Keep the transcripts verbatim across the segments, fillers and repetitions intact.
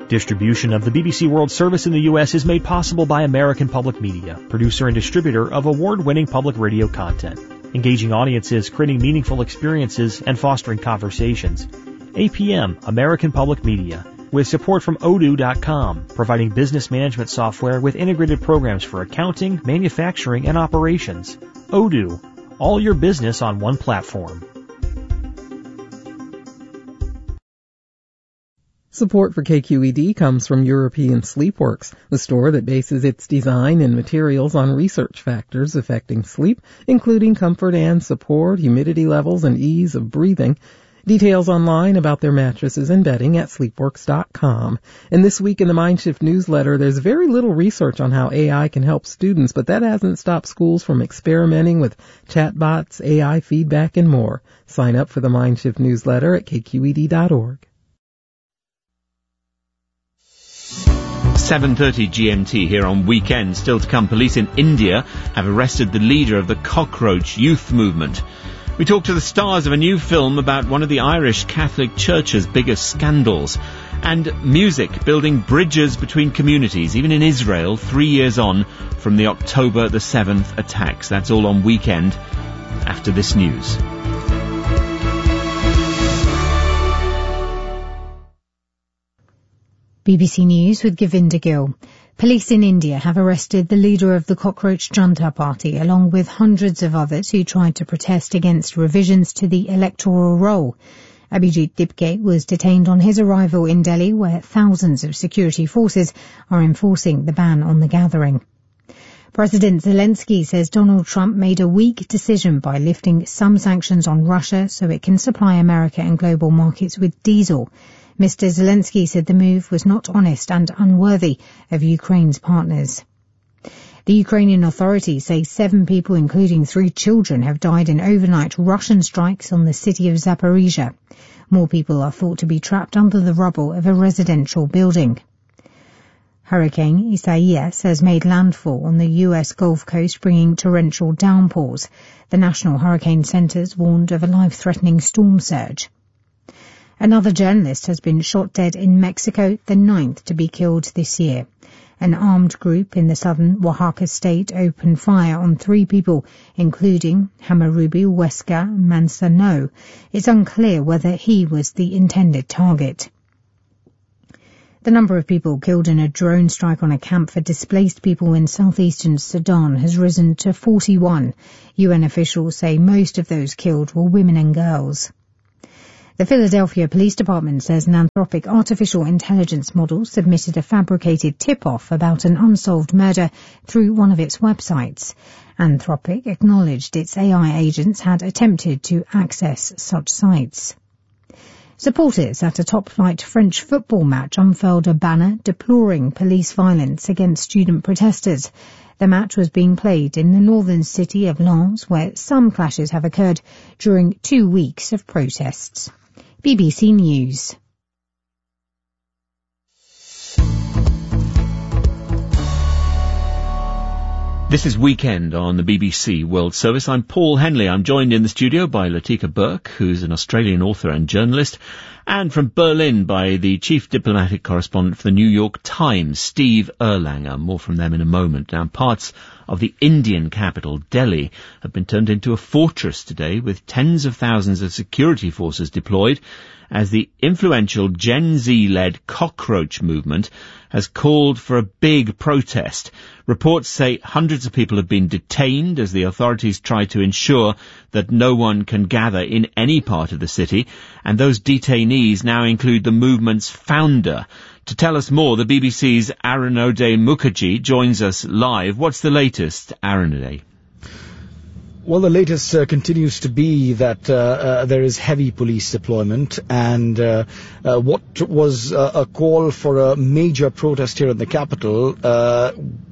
Distribution of the B B C World Service in the U S is made possible by American Public Media, producer and distributor of award-winning public radio content, engaging audiences, creating meaningful experiences, and fostering conversations. A P M, American Public Media, with support from Odoo dot com, providing business management software with integrated programs for accounting, manufacturing, and operations. Odoo, all your business on one platform. Support for K Q E D comes from European Sleepworks, the store that bases its design and materials on research factors affecting sleep, including comfort and support, humidity levels, and ease of breathing. Details online about their mattresses and bedding at sleepworks dot com. And this week in the Mindshift newsletter, there's very little research on how A I can help students, but that hasn't stopped schools from experimenting with chatbots, A I feedback, and more. Sign up for the Mindshift newsletter at K Q E D dot org. seven thirty G M T here on Weekend. Still to come, police in India have arrested the leader of the Cockroach Youth Movement. We talk to the stars of a new film about one of the Irish Catholic Church's biggest scandals. And music building bridges between communities, even in Israel, three years on from the October the seventh attacks. That's all on Weekend after this news. B B C News with Govinda Gill. Police in India have arrested the leader of the Cockroach Junta Party, along with hundreds of others who tried to protest against revisions to the electoral roll. Abhijit Dipke was detained on his arrival in Delhi, where thousands of security forces are enforcing the ban on the gathering. President Zelensky says Donald Trump made a weak decision by lifting some sanctions on Russia so it can supply America and global markets with diesel. Mister Zelensky said the move was not honest and unworthy of Ukraine's partners. The Ukrainian authorities say seven people, including three children, have died in overnight Russian strikes on the city of Zaporizhia. More people are thought to be trapped under the rubble of a residential building. Hurricane Isaias has made landfall on the U S Gulf Coast, bringing torrential downpours. The National Hurricane Center's warned of a life-threatening storm surge. Another journalist has been shot dead in Mexico, the ninth to be killed this year. An armed group in the southern Oaxaca state opened fire on three people, including Hamarubi Huesca Manzano. It's unclear whether he was the intended target. The number of people killed in a drone strike on a camp for displaced people in southeastern Sudan has risen to forty-one. U N officials say most of those killed were women and girls. The Philadelphia Police Department says an Anthropic artificial intelligence model submitted a fabricated tip-off about an unsolved murder through one of its websites. Anthropic acknowledged its A I agents had attempted to access such sites. Supporters at a top-flight French football match unfurled a banner deploring police violence against student protesters. The match was being played in the northern city of Lens, where some clashes have occurred during two weeks of protests. B B C News. This is Weekend on the B B C World Service. I'm Paul Henley. I'm joined in the studio by Latika Burke, who's an Australian author and journalist, and from Berlin by the chief diplomatic correspondent for the New York Times, Steve Erlanger. More from them in a moment. Now, parts of the Indian capital, Delhi, have been turned into a fortress today, with tens of thousands of security forces deployed, as the influential Gen Z-led Cockroach movement has called for a big protest. Reports say hundreds of people have been detained as the authorities try to ensure that no one can gather in any part of the city, and those detainees now include the movement's founder. To tell us more, the B B C's Arunodai Mukherjee joins us live. What's the latest, Arunodai? Well, the latest uh, continues to be that uh, uh, there is heavy police deployment, and uh, uh, what was uh, a call for a major protest here in the capital uh,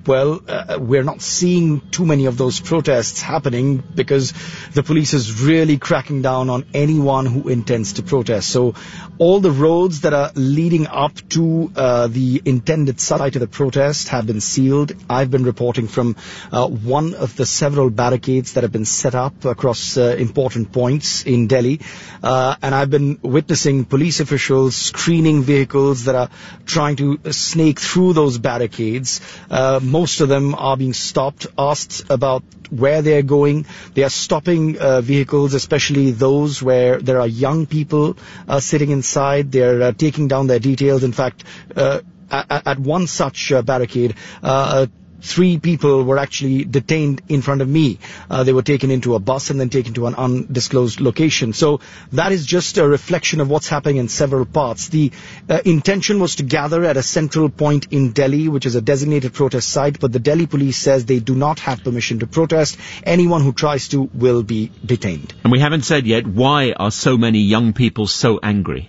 well, uh, we're not seeing too many of those protests happening because the police is really cracking down on anyone who intends to protest. So all the roads that are leading up to uh, the intended site of the protest have been sealed. I've been reporting from uh, one of the several barricades that have been set up across uh, important points in Delhi, uh, and I've been witnessing police officials screening vehicles that are trying to snake through those barricades. Uh, most of them are being stopped, asked about where they're going. They are stopping uh, vehicles, especially those where there are young people uh, sitting inside. They're uh, taking down their details. In fact, uh, at, at one such uh, barricade, uh, three people were actually detained in front of me. Uh, they were taken into a bus and then taken to an undisclosed location. So that is just a reflection of what's happening in several parts. The uh, intention was to gather at a central point in Delhi, which is a designated protest site, but the Delhi police says they do not have permission to protest. Anyone who tries to will be detained. And we haven't said yet, why are so many young people so angry?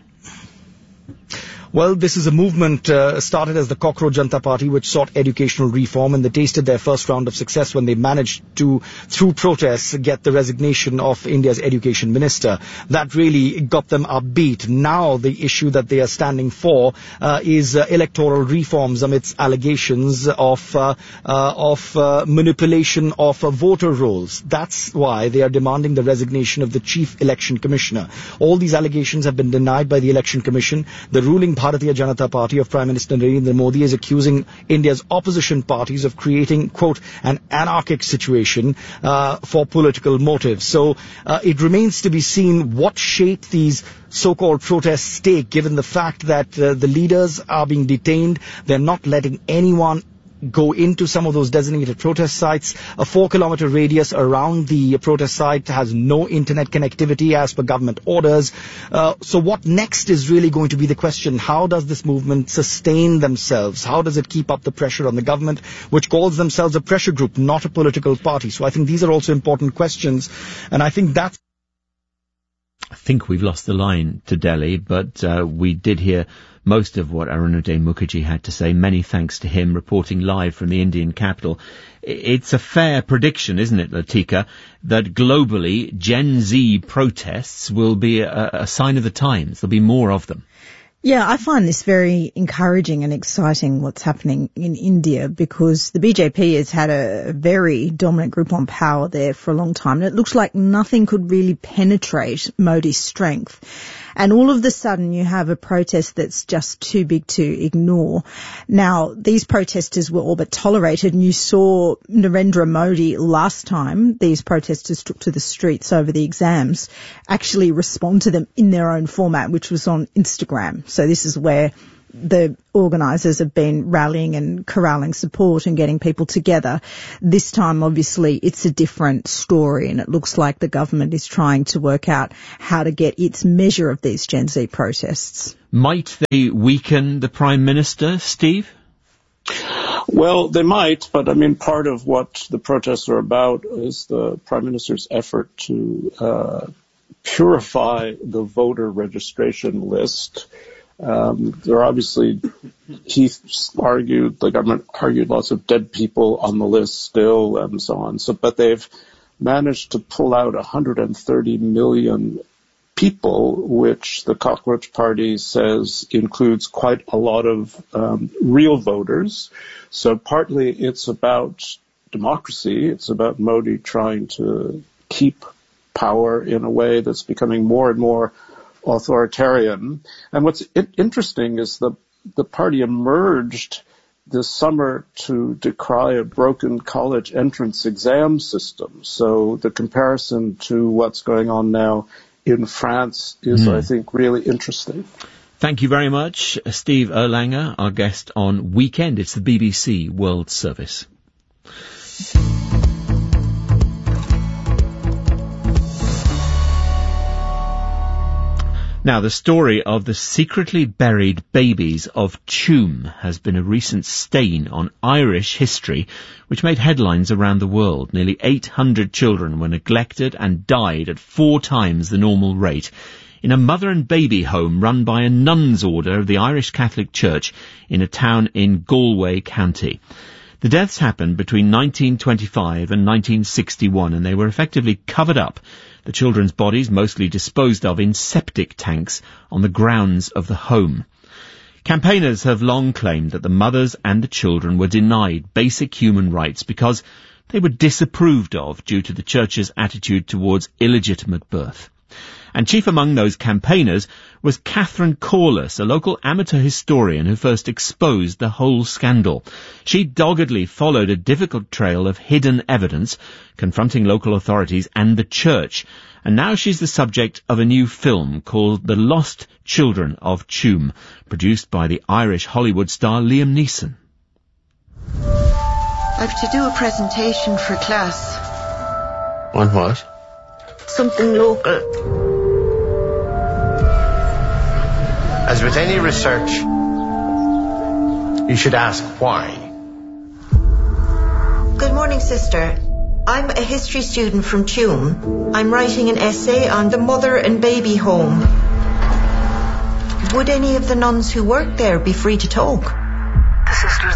Well, this is a movement uh, started as the Cockroach Janata Party, which sought educational reform, and they tasted their first round of success when they managed to, through protests, get the resignation of India's education minister. That really got them upbeat. Now the issue that they are standing for uh, is uh, electoral reforms amidst allegations of uh, uh, of uh, manipulation of uh, voter rolls. That's why they are demanding the resignation of the chief election commissioner. All these allegations have been denied by the election commission. The ruling Bharatiya Janata Party of Prime Minister Narendra Modi is accusing India's opposition parties of creating, quote, an anarchic situation uh, for political motives. So uh, it remains to be seen what shape these so-called protests take, given the fact that uh, the leaders are being detained. They're not letting anyone go into some of those designated protest sites. A four-kilometer radius around the protest site has no internet connectivity as per government orders. Uh, so what next is really going to be the question. How does this movement sustain themselves? How does it keep up the pressure on the government, which calls themselves a pressure group, not a political party? So I think these are also important questions, and I think that's... I think we've lost the line to Delhi, but uh, we did hear most of what Arunodaya Mukherjee had to say. Many thanks to him, reporting live from the Indian capital. It's a fair prediction, isn't it, Latika, that globally Gen Z protests will be a, a sign of the times. There'll be more of them. Yeah, I find this very encouraging and exciting, what's happening in India, because the B J P has had a very dominant group on power there for a long time, and it looks like nothing could really penetrate Modi's strength. And all of a sudden you have a protest that's just too big to ignore. Now, these protesters were all but tolerated, and you saw Narendra Modi last time these protesters took to the streets over the exams actually respond to them in their own format, which was on Instagram. So this is where the organisers have been rallying and corralling support and getting people together. This time, obviously, it's a different story, and it looks like the government is trying to work out how to get its measure of these Gen Z protests. Might they weaken the Prime Minister, Steve? Well, they might, but I mean, part of what the protests are about is the Prime Minister's effort to uh, purify the voter registration list. Um, there are obviously, he argued, the government argued lots of dead people on the list still and so on. So, but they've managed to pull out one hundred thirty million people, which the Cockroach Party says includes quite a lot of um, real voters. So partly it's about democracy. It's about Modi trying to keep power in a way that's becoming more and more authoritarian. And what's interesting is the the party emerged this summer to decry a broken college entrance exam system. So the comparison to what's going on now in France is, mm. I think, really interesting. Thank you very much, Steve Erlanger, our guest on Weekend. It's the B B C World Service. Now, the story of the secretly buried babies of Tuam has been a recent stain on Irish history, which made headlines around the world. Nearly eight hundred children were neglected and died at four times the normal rate in a mother and baby home run by a nuns' order of the Irish Catholic Church in a town in Galway County. The deaths happened between nineteen twenty-five and nineteen sixty-one, and they were effectively covered up, the children's bodies mostly disposed of in septic tanks on the grounds of the home. Campaigners have long claimed that the mothers and the children were denied basic human rights because they were disapproved of due to the Church's attitude towards illegitimate birth. And chief among those campaigners was Catherine Corliss, a local amateur historian who first exposed the whole scandal. She doggedly followed a difficult trail of hidden evidence, confronting local authorities and the Church. And now she's the subject of a new film called The Lost Children of Tuam, produced by the Irish Hollywood star Liam Neeson. I've to do a presentation for class. On what? Something local. As with any research, you should ask why. Good morning, sister. I'm a history student from Tuam. I'm writing an essay on the mother and baby home. Would any of the nuns who work there be free to talk? The sisters...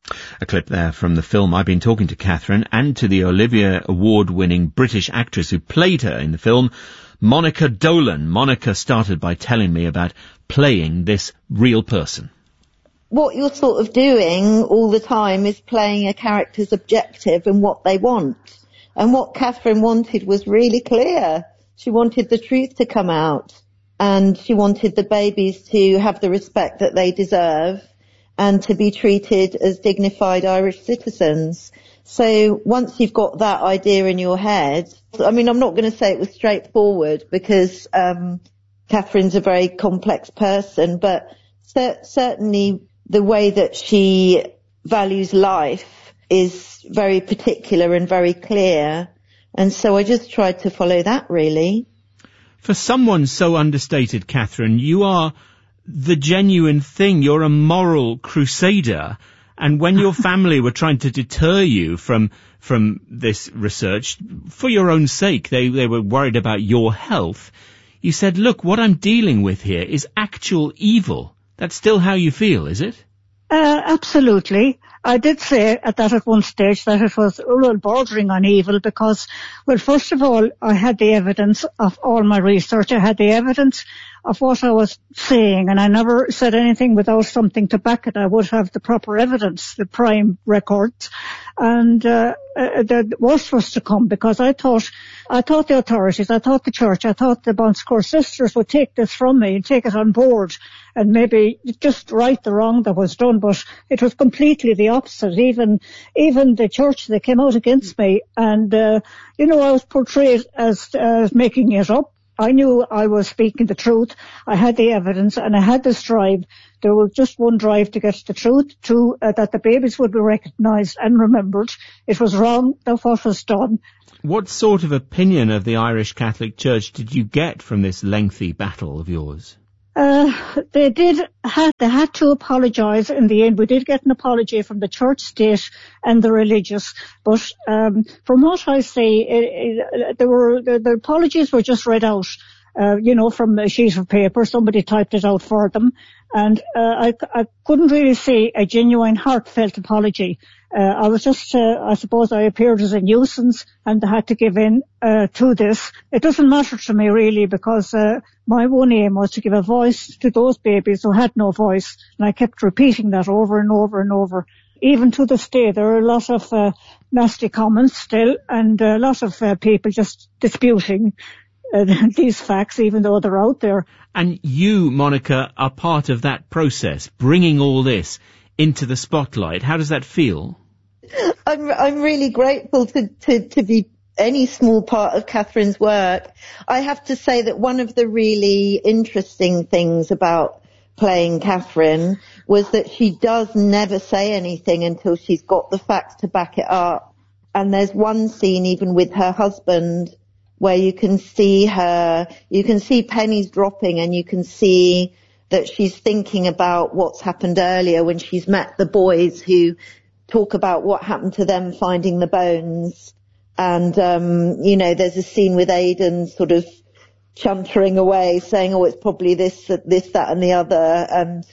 A clip there from the film. I've been talking to Catherine and to the Olivia Award-winning British actress who played her in the film, Monica Dolan. Monica started by telling me about playing this real person. What you're sort of doing all the time is playing a character's objective and what they want. And what Catherine wanted was really clear. She wanted the truth to come out, and she wanted the babies to have the respect that they deserve and to be treated as dignified Irish citizens. So once you've got that idea in your head, I mean, I'm not going to say it was straightforward because um Catherine's a very complex person, but cer- certainly the way that she values life is very particular and very clear. And so I just tried to follow that, really. For someone so understated, Catherine, you are the genuine thing. You're a moral crusader. And when your family were trying to deter you from from this research, for your own sake, they, they were worried about your health, you said, look, what I'm dealing with here is actual evil. That's still how you feel, is it? Uh, absolutely. I did say at that at one stage that it was a little bordering on evil because, well, first of all, I had the evidence of all my research. I had the evidence of what I was saying, and I never said anything without something to back it. I would have the proper evidence, the prime records, and uh, uh, the worst was to come because I thought, I thought the authorities, I thought the church, I thought the Bon Secours sisters would take this from me and take it on board and maybe just right the wrong that was done, but it was completely the opposite. Even, even the church, they came out against me, and uh, you know, I was portrayed as, as making it up. I knew I was speaking the truth. I had the evidence and I had this drive. There was just one drive to get the truth, to uh, that the babies would be recognised and remembered. It was wrong that what was done. What sort of opinion of the Irish Catholic Church did you get from this lengthy battle of yours? Uh, they did have, they had to apologise in the end. We did get an apology from the church, state and the religious, but, um, from what I see, it, it, there were, the, the apologies were just read out, uh, you know, from a sheet of paper. Somebody typed it out for them. And, uh, I, I couldn't really see a genuine heartfelt apology. Uh, I was just, uh, I suppose I appeared as a nuisance and I had to give in, uh, to this. It doesn't matter to me really because, uh, my one aim was to give a voice to those babies who had no voice. And I kept repeating that over and over and over. Even to this day, there are a lot of, uh, nasty comments still and a lot of, uh, people just disputing, uh, these facts even though they're out there. And you, Monica, are part of that process, bringing all this into the spotlight. How does that feel? I'm, I'm really grateful to, to, to be any small part of Catherine's work. I have to say that one of the really interesting things about playing Catherine was that she does never say anything until she's got the facts to back it up. And there's one scene even with her husband where you can see her, you can see pennies dropping and you can see that she's thinking about what's happened earlier when she's met the boys who talk about what happened to them finding the bones. And, um, you know, there's a scene with Aidan sort of chuntering away saying, oh, it's probably this, this, that and the other. And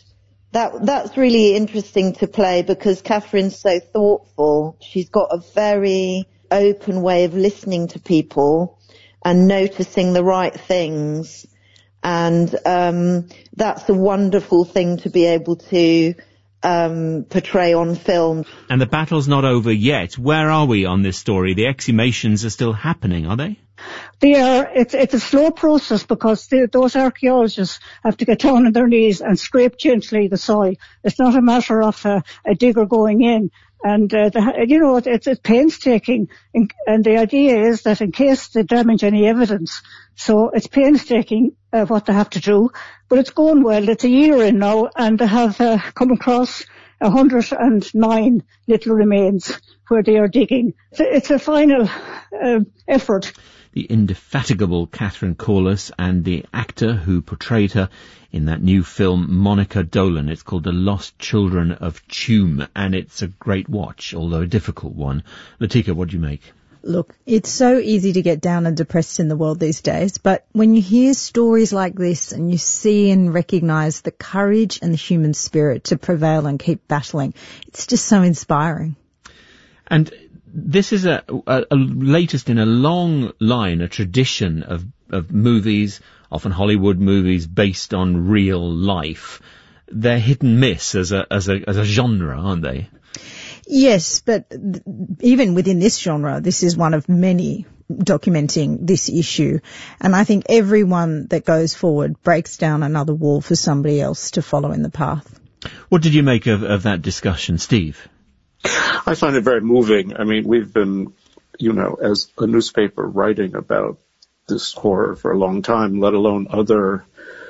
That that's really interesting to play because Catherine's so thoughtful. She's got a very open way of listening to people and noticing the right things. And um that's a wonderful thing to be able to um portray on film. And the battle's not over yet. Where are we on this story? The exhumations are still happening, are they? They are, it's, it's a slow process because the, those archaeologists have to get down on their knees and scrape gently the soil. It's not a matter of uh, a digger going in. And, uh, the, you know, it's, it's painstaking. And, and the idea is that in case they damage any evidence, so it's painstaking uh, what they have to do. But it's going well. It's a year in now, and they have uh, come across one hundred nine little remains where they are digging. So it's a final uh, effort. The indefatigable Catherine Corless and the actor who portrayed her in that new film, Monica Dolan. It's called The Lost Children of Tuam, and it's a great watch, although a difficult one. Latika, what do you make? Look, it's so easy to get down and depressed in the world these days, but when you hear stories like this and you see and recognise the courage and the human spirit to prevail and keep battling, it's just so inspiring. And this is a, a, a latest in a long line, a tradition of, of movies, often Hollywood movies based on real life. They're hit and miss as a, as a, as a genre, aren't they? Yes, but th- even within this genre, this is one of many documenting this issue. And I think everyone that goes forward breaks down another wall for somebody else to follow in the path. What did you make of, of that discussion, Steve? I find it very moving. I mean, we've been, you know, as a newspaper writing about this horror for a long time, let alone other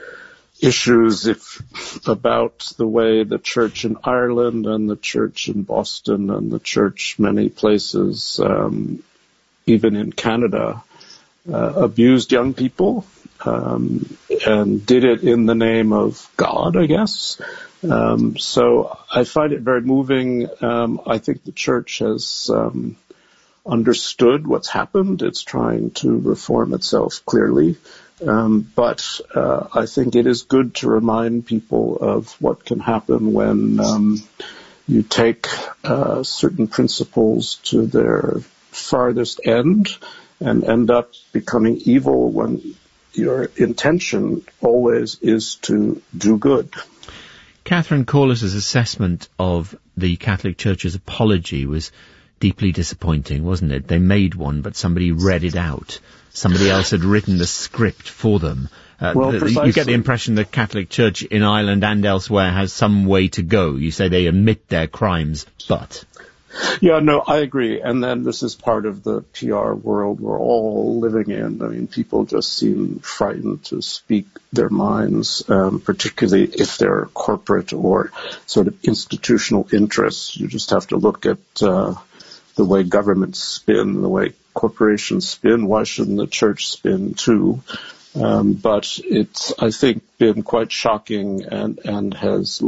issues if about the way the church in Ireland and the church in Boston and the church many places, um, even in Canada, uh, abused young people um, and did it in the name of God, I guess. Um, so I find it very moving. Um, I think the church has um, understood what's happened. It's trying to reform itself clearly. Um, but uh, I think it is good to remind people of what can happen when um, you take uh, certain principles to their farthest end and end up becoming evil when your intention always is to do good. Catherine Corless's assessment of the Catholic Church's apology was deeply disappointing, wasn't it? They made one, but somebody read it out. Somebody else had written the script for them. Uh, well, the, you get the impression the Catholic Church in Ireland and elsewhere has some way to go. You say they admit their crimes, but... Yeah, no, I agree. And then this is part of the P R world we're all living in. I mean, people just seem frightened to speak their minds, um, particularly if they're corporate or sort of institutional interests. You just have to look at uh, the way governments spin, the way corporations spin. Why shouldn't the church spin too? Um, but it's, I think, been quite shocking and, and has